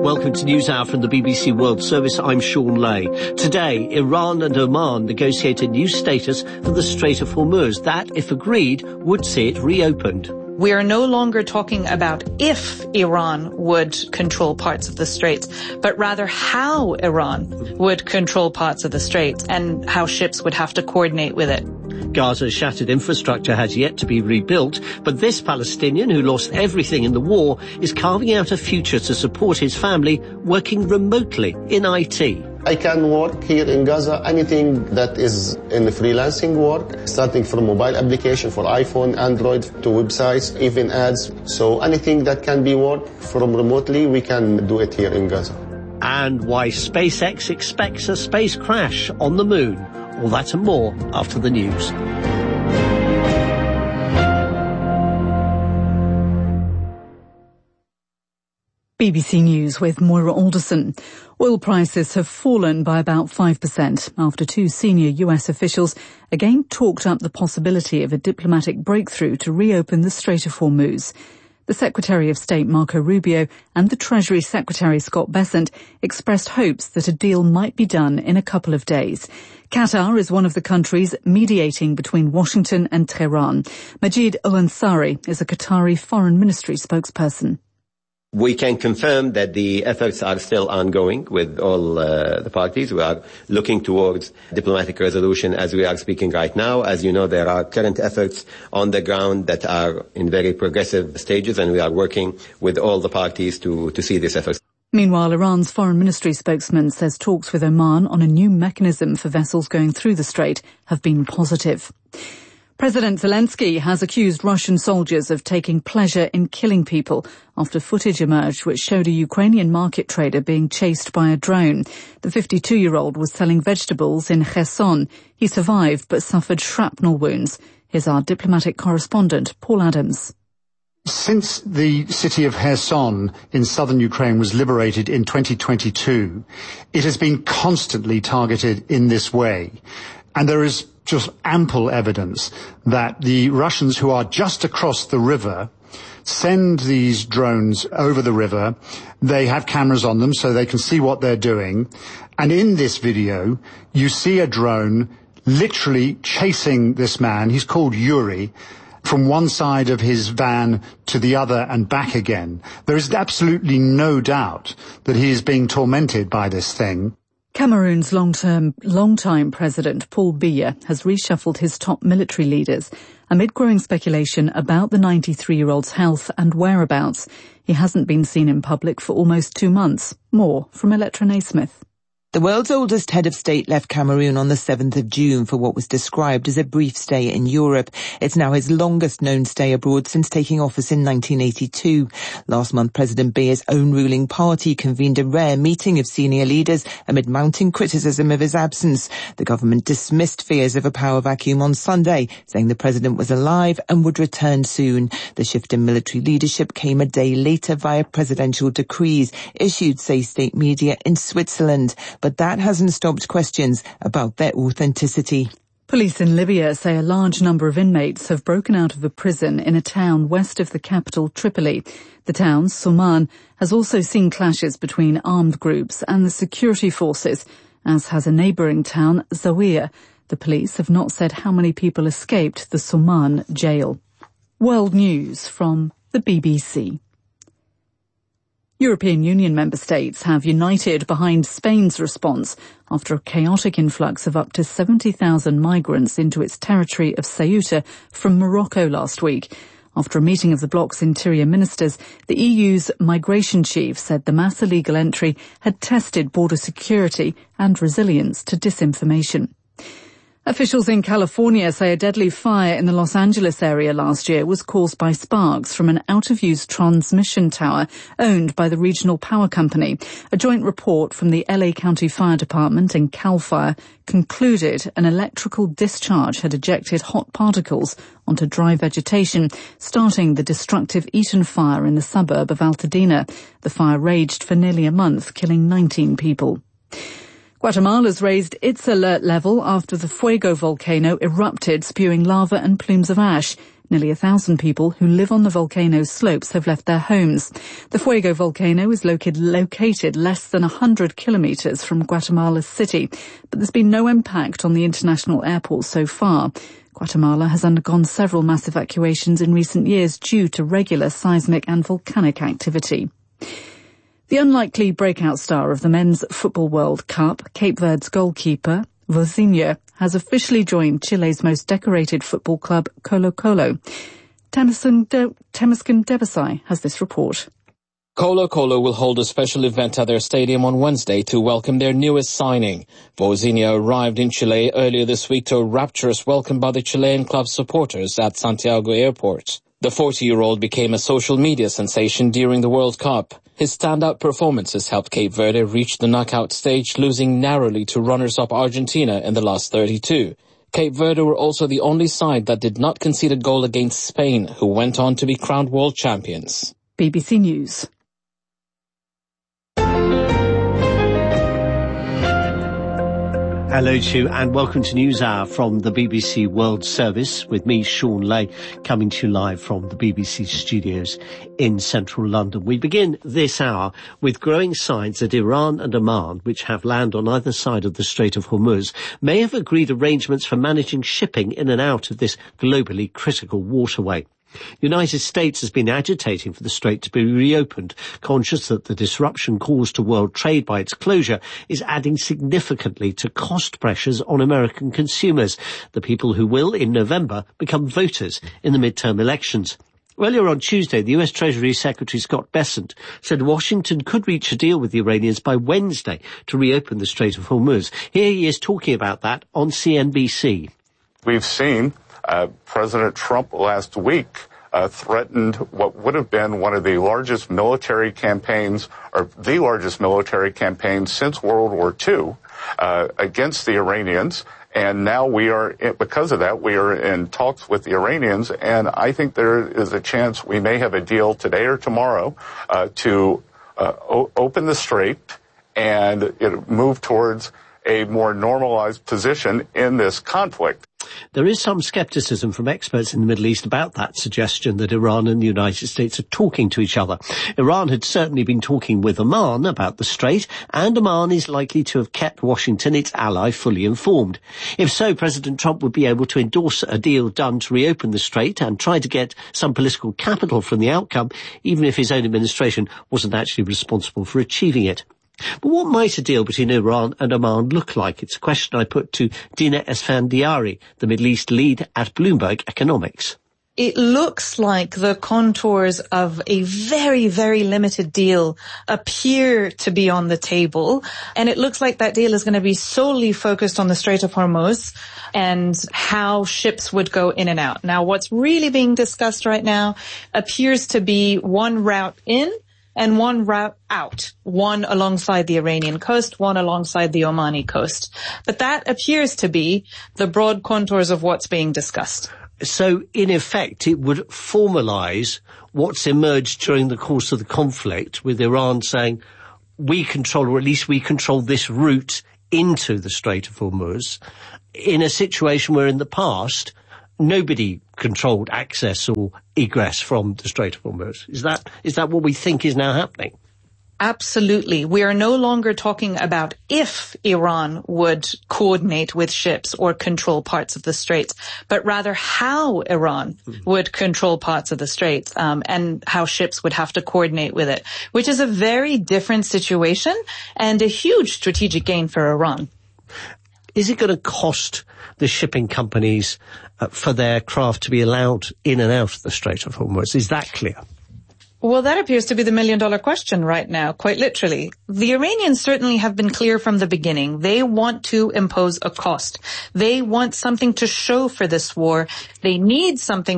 Welcome to NewsHour from the BBC World Service. I'm Sean Lay. Today, Iran and Oman negotiate a new status for the Strait of Hormuz. That, if agreed, would see it reopened. We are no longer talking about if Iran would control parts of the Straits, but rather how Iran would control parts of the Straits and how ships would have to coordinate with it. Gaza's shattered infrastructure has yet to be rebuilt, but this Palestinian who lost everything in the war is carving out a future to support his family, working remotely in IT. I can work here in Gaza, anything that is in freelancing work, starting from mobile application for iPhone, Android, to websites, even ads. So anything that can be worked from remotely, we can do it here in Gaza. And why SpaceX expects a space crash on the moon. All that and more after the news. BBC News with Moira Alderson. Oil prices have fallen by about 5% after two senior US officials again talked up the possibility of a diplomatic breakthrough to reopen the Strait of Hormuz. The Secretary of State Marco Rubio and the Treasury Secretary Scott Bessent expressed hopes that a deal might be done in a couple of days. Qatar is one of the countries mediating between Washington and Tehran. Majid Al-Ansari is a Qatari Foreign Ministry spokesperson. We can confirm that the efforts are still ongoing with all the parties. We are looking towards diplomatic resolution as we are speaking right now. As you know, there are current efforts on the ground that are in very progressive stages, and we are working with all the parties to see this effort. Meanwhile, Iran's foreign ministry spokesman says talks with Oman on a new mechanism for vessels going through the strait have been positive. President Zelensky has accused Russian soldiers of taking pleasure in killing people after footage emerged which showed a Ukrainian market trader being chased by a drone. The 52-year-old was selling vegetables in Kherson. He survived but suffered shrapnel wounds. Here's our diplomatic correspondent, Paul Adams. Since the city of Kherson in southern Ukraine was liberated in 2022, it has been constantly targeted in this way. And there is just ample evidence that the Russians who are just across the river send these drones over the river. They have cameras on them so they can see what they're doing. And in this video, you see a drone literally chasing this man. He's called Yuri, from one side of his van to the other and back again. There is absolutely no doubt that he is being tormented by this thing. Cameroon's long-time president, Paul Biya, has reshuffled his top military leaders amid growing speculation about the 93-year-old's health and whereabouts. He hasn't been seen in public for almost 2 months. More from Electra Naismith. The world's oldest head of state left Cameroon on the 7th of June for what was described as a brief stay in Europe. It's now his longest known stay abroad since taking office in 1982. Last month, President Biya's own ruling party convened a rare meeting of senior leaders amid mounting criticism of his absence. The government dismissed fears of a power vacuum on Sunday, saying the president was alive and would return soon. The shift in military leadership came a day later via presidential decrees issued, say state media, in Switzerland. But that hasn't stopped questions about their authenticity. Police in Libya say a large number of inmates have broken out of a prison in a town west of the capital, Tripoli. The town, Souman, has also seen clashes between armed groups and the security forces, as has a neighbouring town, Zawiya. The police have not said how many people escaped the Souman jail. World News from the BBC. European Union member states have united behind Spain's response after a chaotic influx of up to 70,000 migrants into its territory of Ceuta from Morocco last week. After a meeting of the bloc's interior ministers, the EU's migration chief said the mass illegal entry had tested border security and resilience to disinformation. Officials in California say a deadly fire in the Los Angeles area last year was caused by sparks from an out-of-use transmission tower owned by the regional power company. A joint report from the LA County Fire Department and CAL FIRE concluded an electrical discharge had ejected hot particles onto dry vegetation, starting the destructive Eaton fire in the suburb of Altadena. The fire raged for nearly a month, killing 19 people. Guatemala's raised its alert level after the Fuego volcano erupted, spewing lava and plumes of ash. Nearly 1,000 people who live on the volcano's slopes have left their homes. The Fuego volcano is located less than 100 kilometres from Guatemala City, but there's been no impact on the international airport so far. Guatemala has undergone several mass evacuations in recent years due to regular seismic and volcanic activity. The unlikely breakout star of the Men's Football World Cup, Cape Verde's goalkeeper, Vozinha, has officially joined Chile's most decorated football club, Colo-Colo. Temesgen Debesay has this report. Colo-Colo will hold a special event at their stadium on Wednesday to welcome their newest signing. Vozinha arrived in Chile earlier this week to a rapturous welcome by the Chilean club supporters at Santiago Airport. The 40-year-old became a social media sensation during the World Cup. His standout performances helped Cape Verde reach the knockout stage, losing narrowly to runners-up Argentina in the last 32. Cape Verde were also the only side that did not concede a goal against Spain, who went on to be crowned world champions. BBC News. Hello to you and welcome to NewsHour from the BBC World Service with me, Sean Lay, coming to you live from the BBC studios in central London. We begin this hour with growing signs that Iran and Oman, which have land on either side of the Strait of Hormuz, may have agreed arrangements for managing shipping in and out of this globally critical waterway. The United States has been agitating for the strait to be reopened, conscious that the disruption caused to world trade by its closure is adding significantly to cost pressures on American consumers, the people who will, in November, become voters in the midterm elections. Earlier on Tuesday, the US Treasury Secretary Scott Bessent said Washington could reach a deal with the Iranians by Wednesday to reopen the Strait of Hormuz. Here he is talking about that on CNBC. We've seen President Trump last week threatened what would have been one of the largest military campaigns, or the largest military campaign since World War II, against the Iranians. And now because of that, we are in talks with the Iranians, and I think there is a chance we may have a deal today or tomorrow to open the strait and move towards a more normalized position in this conflict. There is some skepticism from experts in the Middle East about that suggestion that Iran and the United States are talking to each other. Iran had certainly been talking with Oman about the strait, and Oman is likely to have kept Washington, its ally, fully informed. If so, President Trump would be able to endorse a deal done to reopen the strait and try to get some political capital from the outcome, even if his own administration wasn't actually responsible for achieving it. But what might a deal between Iran and Oman look like? It's a question I put to Dina Esfandiari, the Middle East lead at Bloomberg Economics. It looks like the contours of a very, very limited deal appear to be on the table. And it looks like that deal is going to be solely focused on the Strait of Hormuz and how ships would go in and out. Now, what's really being discussed right now appears to be one route in and one route out, one alongside the Iranian coast, one alongside the Omani coast. But that appears to be the broad contours of what's being discussed. So, in effect, it would formalise what's emerged during the course of the conflict, with Iran saying, we control, or at least we control this route into the Strait of Hormuz, in a situation where in the past nobody controlled access or egress from the Strait of Hormuz. Is that what we think is now happening? Absolutely. We are no longer talking about if Iran would coordinate with ships or control parts of the straits, but rather how Iran would control parts of the straits, and how ships would have to coordinate with it, which is a very different situation and a huge strategic gain for Iran. Is it going to cost the shipping companies for their craft to be allowed in and out of the Strait of Hormuz? Is that clear? Well, that appears to be the million-dollar question right now, quite literally. The Iranians certainly have been clear from the beginning. They want to impose a cost. They want something to show for this war. They need something